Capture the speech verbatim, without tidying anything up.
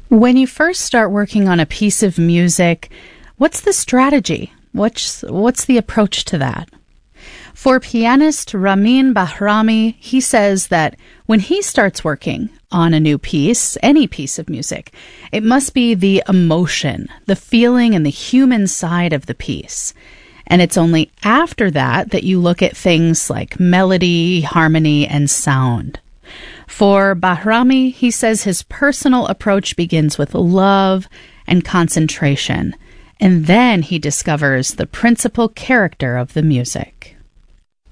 When you first start working on a piece of music, what's the strategy? What's, what's the approach to that? For pianist Ramin Bahrami, he says that when he starts working on a new piece, any piece of music, it must be the emotion, the feeling, and the human side of the piece. And it's only after that that you look at things like melody, harmony, and sound. For Bahrami, he says his personal approach begins with love and concentration, and then he discovers the principal character of the music.